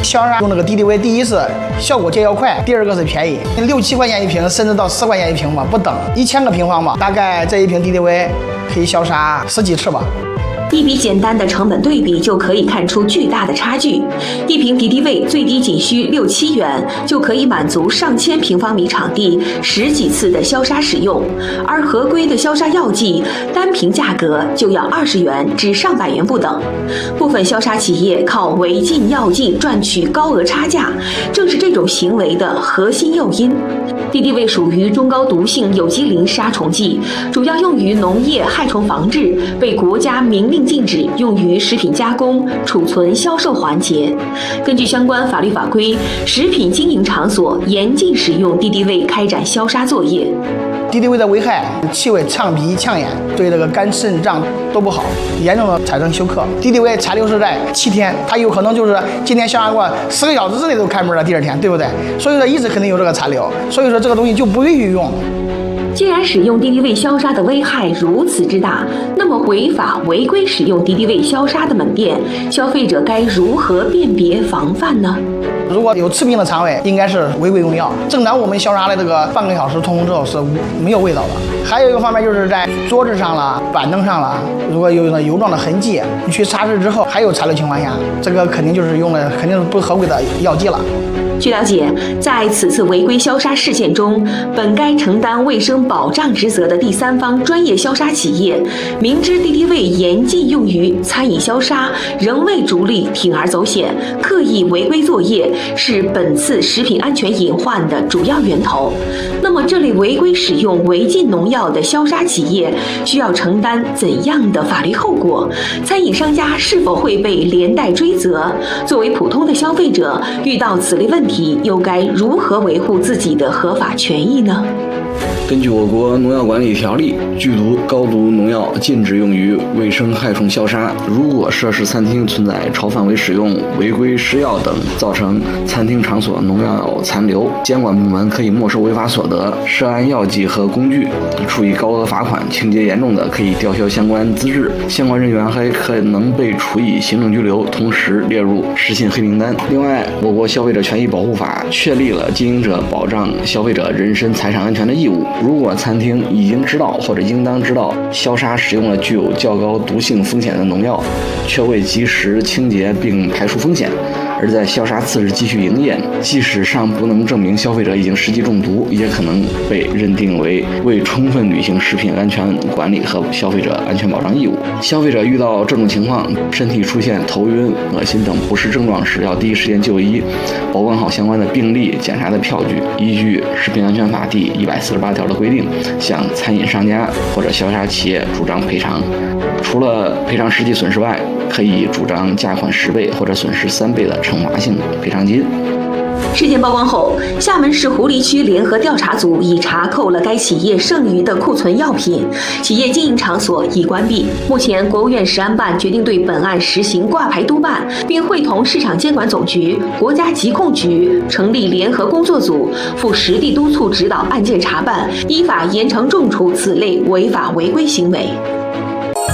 消杀用那个敌敌畏，第一是效果见效快，第二个是便宜，6、7块钱一瓶，甚至到10块钱一瓶吧，不等。1000个平方吧，大概这一瓶敌敌畏可以消杀10几次吧。 一笔简单的成本对比就可以看出巨大的差距。一瓶敌敌畏最低仅需6、7元，就可以满足上千平方米场地10几次的消杀使用，而合规的消杀药剂单瓶价格就要20元至上百元不等。部分消杀企业靠违禁药剂赚取高额差价，正是这种行为的核心诱因。敌敌畏属于中高毒性有机磷杀虫剂，主要用于农业害虫防治，被国家明令禁止用于食品加工、储存、销售环节。根据相关法律法规，食品经营场所严禁使用敌敌畏开展消杀作业。 敌敌畏的危害，气味、呛鼻、呛眼，对这个肝肾脏都不好，严重的产生休克。敌敌畏残留是在7天，它有可能就是今天消杀过10个小时之内都开门了，第二天，对不对？所以说一直肯定有这个残留，所以说这个东西就不允许用。 既然使用敌敌畏消杀的危害如此之大，那么违法违规使用敌敌畏消杀的门店，消费者该如何辨别防范呢？ 如果有刺病的肠胃，应该是违规用药。正常我们消杀的这个半个小时通风之后是没有味道的。还有一个方面就是在桌子上了、板凳上了，如果有油状的痕迹，你去擦拭之后还有残留情况下，这个肯定就是用了肯定是不合规的药剂了。 据了解，在此次违规消杀事件中，本该承担卫生保障职责的第三方专业消杀企业，明知敌敌畏严禁用于餐饮消杀，仍未逐利铤而走险，刻意违规作业，是本次食品安全隐患的主要源头。那么，这类违规使用违禁农药的消杀企业需要承担怎样的法律后果？餐饮商家是否会被连带追责？作为普通的消费者，遇到此类问题，又该如何维护自己的合法权益呢？ 根据我国农药管理条例，剧毒、高毒农药禁止用于卫生害虫消杀。如果涉事餐厅存在超范围使用、违规施药等，造成餐厅场所农药残留，监管部门可以没收违法所得，涉案药剂和工具，处以高额罚款；情节严重的，可以吊销相关资质，相关人员还可能被处以行政拘留，同时列入失信黑名单。另外，我国消费者权益保护法确立了经营者保障消费者人身财产安全的义务。如果餐厅已经知道或者应当知道消杀使用了具有较高毒性风险的农药，却未及时清洁并排除风险，而在消杀次日继续营业，即使尚不能证明消费者已经实际中毒，也可能被认定为未充分履行食品安全管理和消费者安全保障义务。消费者遇到这种情况，身体出现头晕、恶心等不适症状时，要第一时间就医，保管好相关的病历、检查的票据，依据《食品安全法》第148条的规定，向餐饮商家或者消杀企业主张赔偿。除了赔偿实际损失外，可以主张价款10倍或者损失3倍的惩罚性赔偿金。 事件曝光后，厦门市狐狸区联合调查组已查扣了该企业剩余的库存药品，企业经营场所已关闭。目前，国务院食安办决定对本案实行挂牌督办，并会同市场监管总局、国家疾控局成立联合工作组，负实地督促指导案件查办，依法严惩重处此类违法违规行为。